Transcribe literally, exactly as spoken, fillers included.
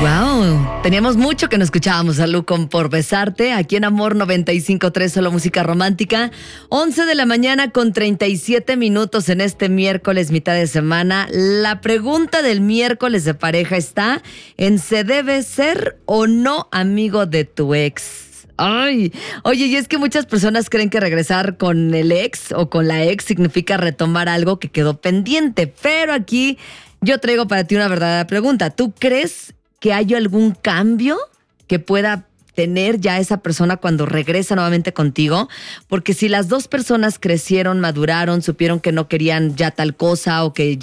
Wow, teníamos mucho que no escuchábamos a Lu con Por Besarte, aquí en Amor noventa y cinco punto tres, solo música romántica. once de la mañana con treinta y siete minutos en este miércoles, mitad de semana. La pregunta del miércoles de pareja está en ¿se debe ser o no amigo de tu ex? Ay, oye, y es que muchas personas creen que regresar con el ex o con la ex significa retomar algo que quedó pendiente, pero aquí yo traigo para ti una verdadera pregunta. ¿Tú crees que hay algún cambio que pueda tener ya esa persona cuando regresa nuevamente contigo? Porque si las dos personas crecieron, maduraron, supieron que no querían ya tal cosa o que